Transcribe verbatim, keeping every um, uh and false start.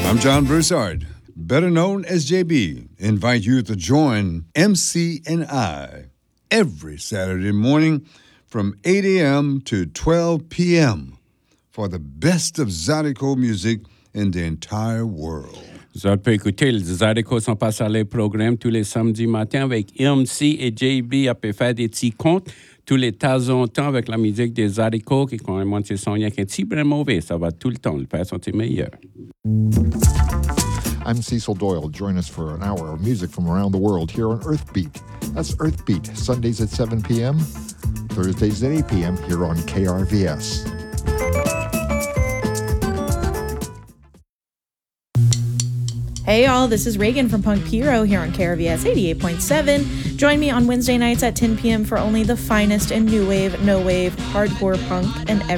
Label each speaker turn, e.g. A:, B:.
A: I'm John Broussard, better known as J B. Invite you to join M C and I every Saturday morning from eight a.m. to twelve p.m. for the best of Zydeco music in the entire world.
B: Vous autres pouvez écouter les Zydeco sont pas sur les programmes tous les samedis matins avec M C et J B. On peut faire des petits comptes tous les temps en temps avec la musique des Zydeco qui quand même c'est son rien qu'un petit brin mauvais, ça va tout le temps, le faire sentir meilleur.
C: I'm Cecil Doyle. Join us for an hour of music from around the world here on Earthbeat. That's Earthbeat, Sundays at seven p.m., Thursdays at eight p.m. here on K R V S.
D: Hey y'all, this is Reagan from Punk Pyro here on K R V S eighty-eight point seven. Join me on Wednesday nights at ten p.m. for only the finest in new wave, no wave, hardcore punk, and everything